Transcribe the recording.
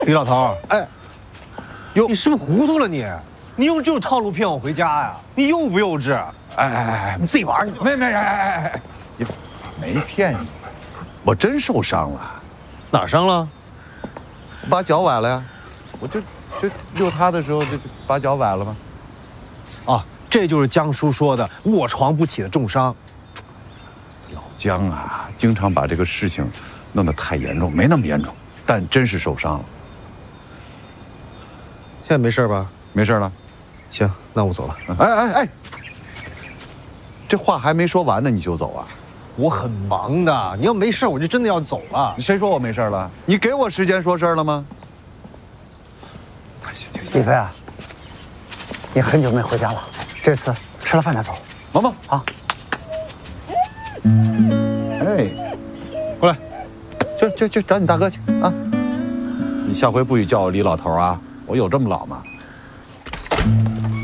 李老头， 哎，哟， 你是不是糊涂了你？你用这种套路骗我回家呀？你幼不幼稚？ 哎， 你自己玩去。 没，你没骗你，我真受伤了。 哪儿伤了？ 把脚崴了呀，我就遛他的时候就把脚崴了吗？ 啊，这就是江叔说的卧床不起的重伤。 老江啊，经常把这个事情弄得太严重，没那么严重，但真是受伤了。 现在没事吧？ 没事了。 行，那我走了。 哎，这话还没说完呢，你就走啊？ 我很忙的，你要没事我就真的要走了。 谁说我没事了？你给我时间说事儿了吗？ 李飞啊，你很久没回家了，这次吃了饭再走。 萌萌好。 哎，过来，去找你大哥去啊！你下回不许叫我李老头啊，我有这么老吗？